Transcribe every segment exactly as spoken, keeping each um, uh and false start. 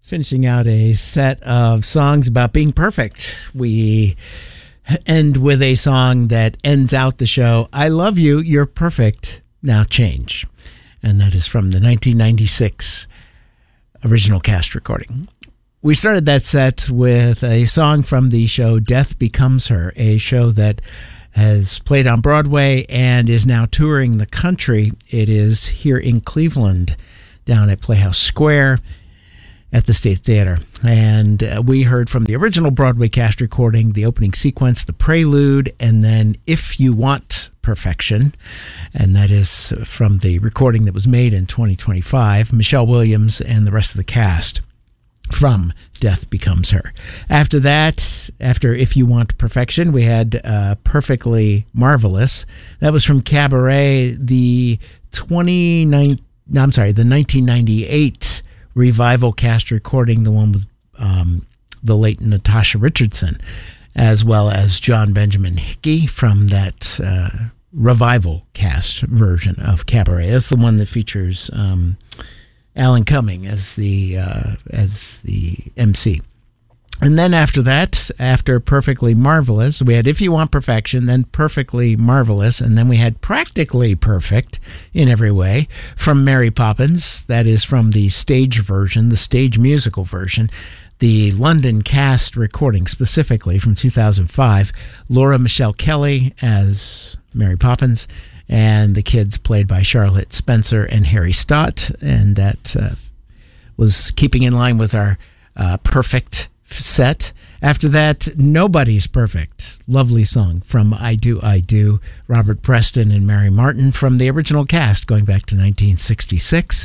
Finishing out a set of songs about being perfect. We end with a song that ends out the show. I love you, you're perfect, now change. And that is from the nineteen ninety-six original cast recording. We started that set with a song from the show Death Becomes Her, a show that has played on Broadway and is now touring the country. It is here in Cleveland, down at Playhouse Square at the State Theater. And uh, we heard from the original Broadway cast recording, the opening sequence, the prelude, and then If You Want Perfection. And that is from the recording that was made in twenty twenty-five, Michelle Williams and the rest of the cast from Death Becomes Her. After that, after If You Want Perfection, we had uh, Perfectly Marvelous. That was from Cabaret, the twenty-nine, no, I'm sorry, the nineteen ninety-eight revival cast recording, the one with um, the late Natasha Richardson, as well as John Benjamin Hickey from that uh, revival cast version of Cabaret. That's the one that features um, Alan Cumming as the uh, as the M C. And then after that, after Perfectly Marvelous, we had If You Want Perfection, then Perfectly Marvelous, and then we had Practically Perfect in every way from Mary Poppins. That is from the stage version, the stage musical version, the London cast recording specifically from two thousand five. Laura Michelle Kelly as Mary Poppins, and the kids played by Charlotte Spencer and Harry Stott, and that uh, was keeping in line with our uh, perfect set. After that, Nobody's Perfect. Lovely song from I Do, I Do. Robert Preston and Mary Martin from the original cast going back to nineteen sixty-six.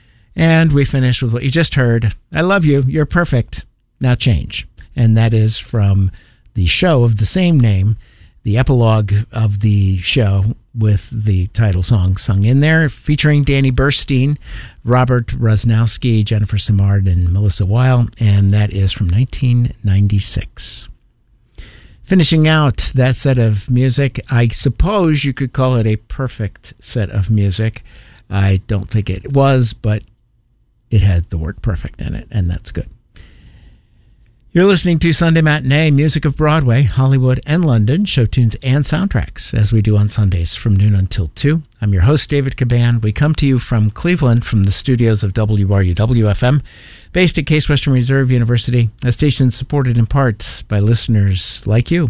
And we finished with what you just heard. I Love You, You're Perfect, Now Change. And that is from the show of the same name, the epilogue of the show with the title song sung in there, featuring Danny Burstein, Robert Rosnowski, Jennifer Simard, and Melissa Weil, and that is from nineteen ninety-six. Finishing out that set of music, I suppose you could call it a perfect set of music. I don't think it was, but it had the word perfect in it, and that's good. You're listening to Sunday Matinee, music of Broadway, Hollywood, and London, show tunes and soundtracks, as we do on Sundays from noon until two. I'm your host, David Caban. We come to you from Cleveland, from the studios of W R U W F M, based at Case Western Reserve University, a station supported in part by listeners like you.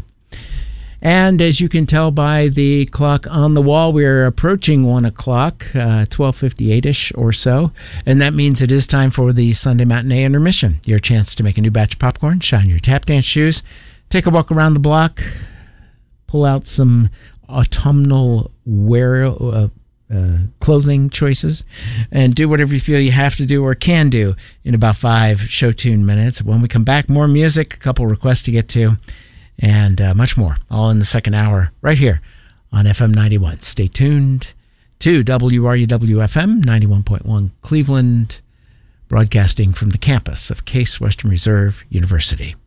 And as you can tell by the clock on the wall, we're approaching one o'clock, uh, twelve fifty-eight-ish or so. And that means it is time for the Sunday Matinee Intermission. Your chance to make a new batch of popcorn, shine your tap dance shoes, take a walk around the block, pull out some autumnal wear uh, uh, clothing choices, and do whatever you feel you have to do or can do in about five show tune minutes. When we come back, more music, a couple requests to get to, and uh, much more, all in the second hour, right here on F M ninety-one. Stay tuned to W R U W F M ninety-one point one Cleveland, broadcasting from the campus of Case Western Reserve University.